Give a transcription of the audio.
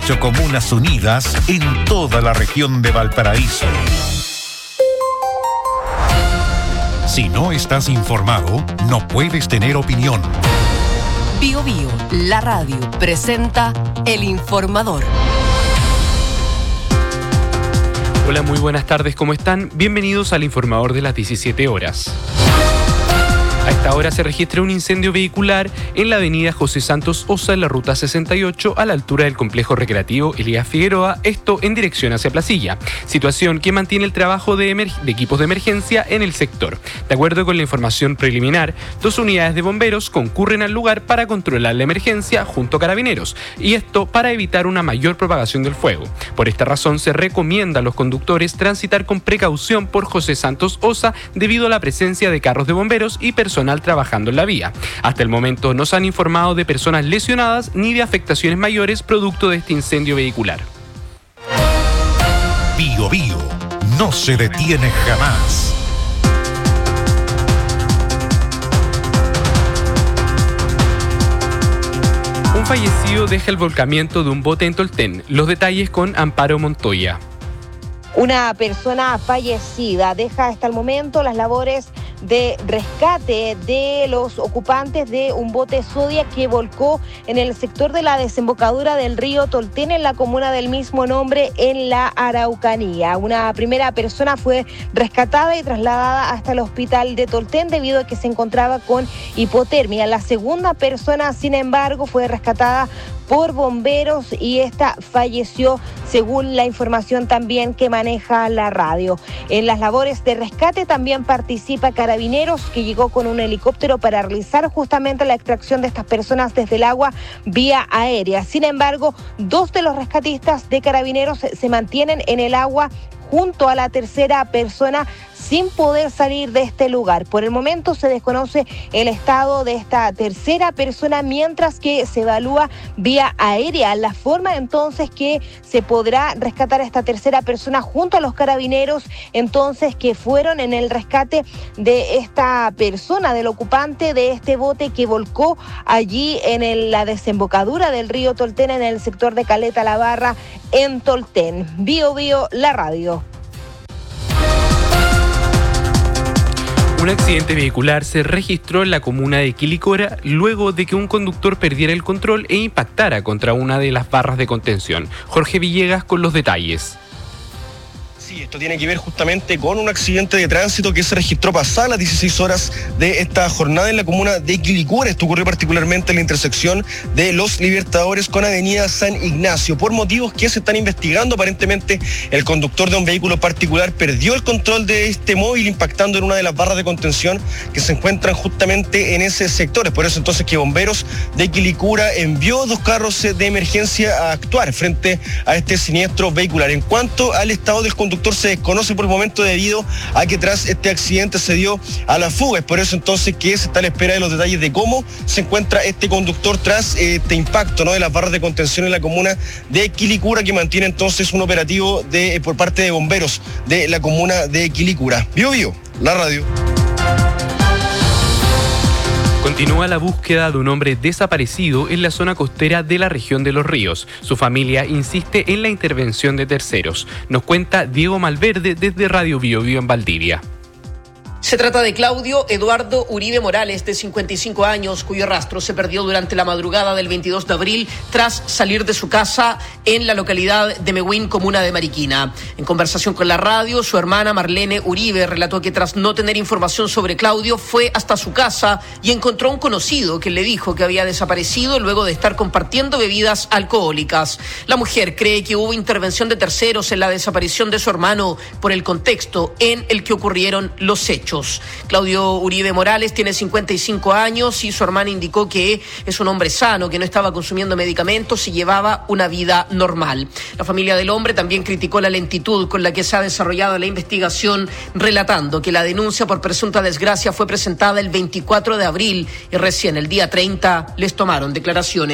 18 comunas unidas en toda la región de Valparaíso. Si no estás informado, no puedes tener opinión. Bio Bio, la radio, presenta El Informador. Hola, muy buenas tardes, ¿cómo están? Bienvenidos al Informador de las 17 horas. A esta hora se registra un incendio vehicular en la avenida José Santos Osa, en la ruta 68, a la altura del complejo recreativo Elías Figueroa, esto en dirección hacia Placilla. Situación que mantiene el trabajo de equipos de emergencia en el sector. De acuerdo con la información preliminar, 2 unidades de bomberos concurren al lugar para controlar la emergencia junto a carabineros, y esto para evitar una mayor propagación del fuego. Por esta razón se recomienda a los conductores transitar con precaución por José Santos Osa debido a la presencia de carros de bomberos y personal trabajando en la vía. Hasta el momento no se han informado de personas lesionadas ni de afectaciones mayores producto de este incendio vehicular. Bio Bio no se detiene jamás. Un fallecido deja el volcamiento de un bote en Tolten. Los detalles con Amparo Montoya. Una persona fallecida deja hasta el momento las labores de rescate de los ocupantes de un bote Zodiac que volcó en el sector de la desembocadura del río Tolten, en la comuna del mismo nombre, en la Araucanía. Una primera persona fue rescatada y trasladada hasta el hospital de Tolten debido a que se encontraba con hipotermia. La segunda persona, sin embargo, fue rescatada por bomberos y esta falleció, según la información también que maneja la radio. En las labores de rescate también participa Carabineros, que llegó con un helicóptero para realizar justamente la extracción de estas personas desde el agua vía aérea. Sin embargo, 2 de los rescatistas de Carabineros se mantienen en el agua junto a la tercera persona sin poder salir de este lugar. Por el momento se desconoce el estado de esta tercera persona, mientras que se evalúa vía aérea la forma entonces que se podrá rescatar a esta tercera persona junto a los carabineros entonces que fueron en el rescate de esta persona, del ocupante de este bote que volcó allí en la desembocadura del río Tolten, en el sector de Caleta La Barra, en Tolten. Bio Bio, la radio. Un accidente vehicular se registró en la comuna de Quilicura luego de que un conductor perdiera el control e impactara contra una de las barras de contención. Jorge Villegas con los detalles. Sí, esto tiene que ver justamente con un accidente de tránsito que se registró pasadas las 16 horas de esta jornada en la comuna de Quilicura. Esto ocurrió particularmente en la intersección de Los Libertadores con Avenida San Ignacio. Por motivos que se están investigando, aparentemente el conductor de un vehículo particular perdió el control de este móvil impactando en una de las barras de contención que se encuentran justamente en ese sector. Es por eso entonces que Bomberos de Quilicura envió 2 carros de emergencia a actuar frente a este siniestro vehicular. En cuanto al estado del conductor, se desconoce por el momento debido a que tras este accidente se dio a la fuga. Es por eso entonces que se está a la espera de los detalles de cómo se encuentra este conductor tras este impacto, ¿no?, de las barras de contención en la comuna de Quilicura, que mantiene entonces un operativo por parte de bomberos de la comuna de Quilicura. Bio Bio, la radio. Continúa la búsqueda de un hombre desaparecido en la zona costera de la región de Los Ríos. Su familia insiste en la intervención de terceros. Nos cuenta Diego Malverde desde Radio Bio Bio en Valdivia. Se trata de Claudio Eduardo Uribe Morales, de 55 años, cuyo rastro se perdió durante la madrugada del 22 de abril tras salir de su casa en la localidad de Mehuín, comuna de Mariquina. En conversación con la radio, su hermana Marlene Uribe relató que tras no tener información sobre Claudio, fue hasta su casa y encontró a un conocido que le dijo que había desaparecido luego de estar compartiendo bebidas alcohólicas. La mujer cree que hubo intervención de terceros en la desaparición de su hermano por el contexto en el que ocurrieron los hechos. Claudio Uribe Morales tiene 55 años y su hermana indicó que es un hombre sano, que no estaba consumiendo medicamentos y llevaba una vida normal. La familia del hombre también criticó la lentitud con la que se ha desarrollado la investigación, relatando que la denuncia por presunta desgracia fue presentada el 24 de abril y recién el día 30 les tomaron declaraciones.